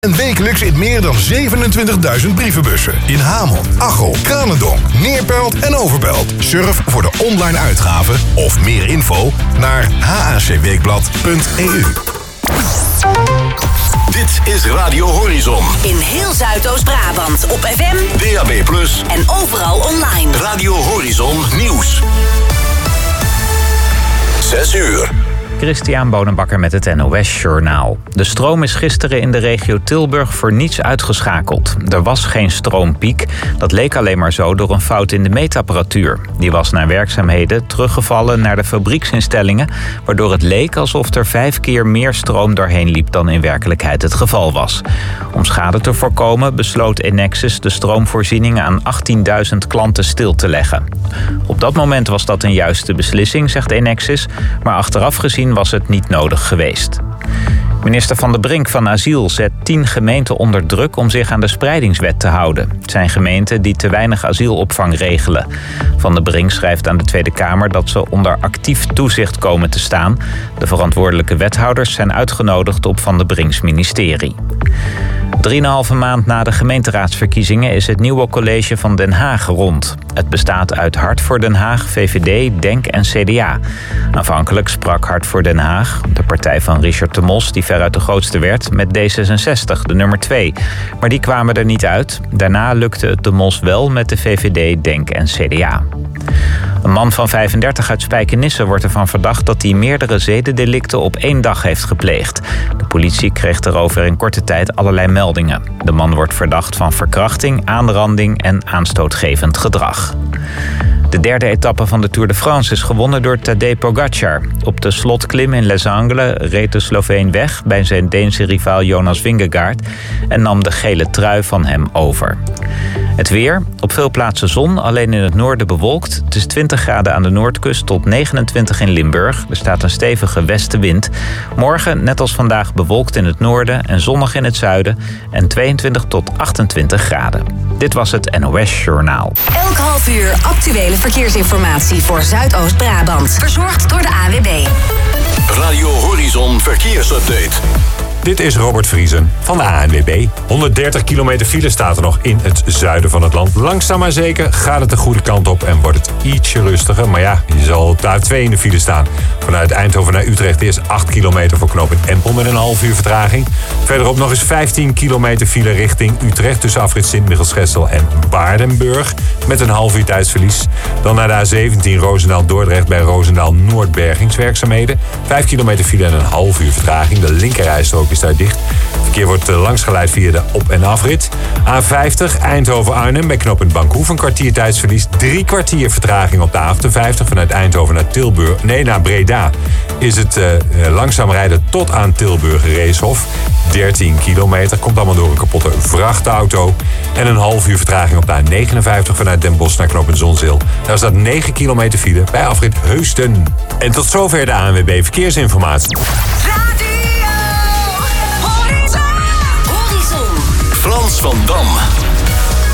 En wekelijks in meer dan 27.000 brievenbussen. In Hamel, Achel, Kranendonk, Neerpelt en Overpelt. Surf voor de online uitgave of meer info naar hacweekblad.eu. Dit is Radio Horizon. In heel Zuidoost-Brabant op FM, DAB+, en overal online. Radio Horizon Nieuws. 6 uur. Christian Bonenbakker met het NOS Journaal. De stroom is gisteren in de regio Tilburg voor niets uitgeschakeld. Er was geen stroompiek. Dat leek alleen maar zo door een fout in de meetapparatuur. Die was na werkzaamheden teruggevallen naar de fabrieksinstellingen, waardoor het leek alsof er 5 keer meer stroom doorheen liep dan in werkelijkheid het geval was. Om schade te voorkomen besloot Enexis de stroomvoorziening aan 18.000 klanten stil te leggen. Op dat moment was dat een juiste beslissing, zegt Enexis, maar achteraf gezien was het niet nodig geweest. Minister Van der Brink van Asiel zet 10 gemeenten onder druk om zich aan de spreidingswet te houden. Het zijn gemeenten die te weinig asielopvang regelen. Van der Brink schrijft aan de Tweede Kamer dat ze onder actief toezicht komen te staan. De verantwoordelijke wethouders zijn uitgenodigd op Van der Brinks ministerie. 3,5 maand na de gemeenteraadsverkiezingen is het nieuwe college van Den Haag rond. Het bestaat uit Hart voor Den Haag, VVD, DENK en CDA. Aanvankelijk sprak Hart voor Den Haag, de partij van Richard de Mos, die veruit de grootste werd, met D66, de nummer 2. Maar die kwamen er niet uit. Daarna lukte het de Mos wel met de VVD, DENK en CDA. Een man van 35 uit Spijkenisse wordt ervan verdacht dat hij meerdere zedendelicten op 1 dag heeft gepleegd. De politie kreeg erover in korte tijd allerlei meldingen. De man wordt verdacht van verkrachting, aanranding en aanstootgevend gedrag. De derde etappe van de Tour de France is gewonnen door Tadej Pogacar. Op de slotklim in Les Angles reed de Sloveen weg bij zijn Deense rivaal Jonas Vingegaard en nam de gele trui van hem over. Het weer, op veel plaatsen zon, alleen in het noorden bewolkt. Het is 20 graden aan de noordkust tot 29 in Limburg. Er staat een stevige westenwind. Morgen, net als vandaag, bewolkt in het noorden en zonnig in het zuiden. En 22 tot 28 graden. Dit was het NOS Journaal. Elk half uur actuele verkeersinformatie voor Zuidoost-Brabant. Verzorgd door de ANWB. Radio Horizon Verkeersupdate. Dit is Robert Vriesen van de ANWB. 130 kilometer file staat er nog in het zuiden van het land. Langzaam maar zeker gaat het de goede kant op en wordt het ietsje rustiger. Maar ja, je zal op de A2 in de file staan. Vanuit Eindhoven naar Utrecht is 8 kilometer voor knooppunt Empel met een half uur vertraging. Verderop nog eens 15 kilometer file richting Utrecht tussen afrit Sint-Michielsgestel en Baardenburg met een half uur tijdsverlies. Dan naar de A17 Roosendaal-Dordrecht bij Roosendaal-Noord bergingswerkzaamheden. 5 kilometer file en een half uur vertraging. De linkerrijstrook is daar dicht. Het verkeer wordt langsgeleid via de op- en afrit. A50 Eindhoven-Arnhem bij knooppunt Bankhoef een kwartier tijdsverlies. 3 kwartier vertraging op de A58 vanuit Eindhoven naar Breda. Is het langzaam rijden tot aan Tilburg-Reeshof. 13 kilometer. Komt allemaal door een kapotte vrachtauto. En een half uur vertraging op de A59 vanuit Den Bosch naar knooppunt Zonzeel. Daar staat 9 kilometer file bij afrit Heusden. En tot zover de ANWB Verkeersinformatie. Frans van Dam.